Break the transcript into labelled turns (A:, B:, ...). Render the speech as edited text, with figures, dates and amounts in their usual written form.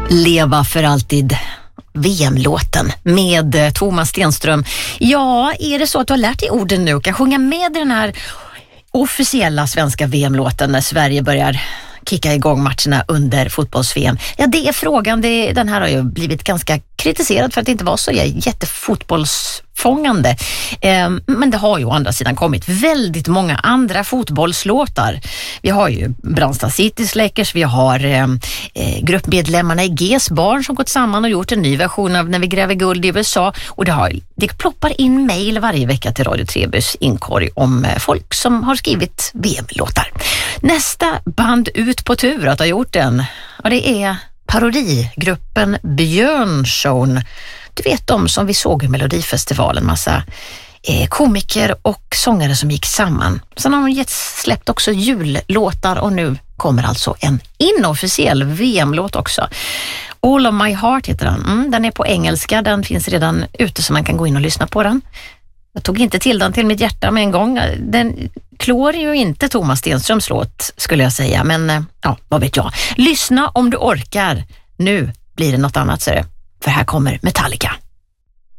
A: Leva för alltid. VM-låten med Thomas Stenström. Ja, är det så att du har lärt dig orden nu och kan sjunga med i den här officiella svenska VM-låten när Sverige börjar kicka igång matcherna under fotbolls-VM? Ja, det är frågan. Den här har ju blivit ganska kritiserad för att det inte var så jättefotbollsfångande. Men det har ju å andra sidan kommit väldigt många andra fotbollslåtar. Vi har ju Brandsta Citys Lakers, vi har gruppmedlemmarna i GES barn som gått samman och gjort en ny version av När vi gräver guld i USA. Och det ploppar in mejl varje vecka till Radio Trebys inkorg om folk som har skrivit VM-låtar. Nästa band ut på tur att ha gjort den, och det är parodigruppen Björnsson. Du vet, de som vi såg i Melodifestivalen, massa komiker och sångare som gick samman. Sen har de släppt också jullåtar och nu kommer alltså en inofficiell VM-låt också. All of my heart heter den. Den är på engelska, den finns redan ute så man kan gå in och lyssna på den. Jag tog inte till den till mitt hjärta med en gång. Den klår ju inte Thomas Stenströms låt skulle jag säga, men ja, vad vet jag. Lyssna om du orkar. Nu blir det något annat, så är det. För här kommer Metallica.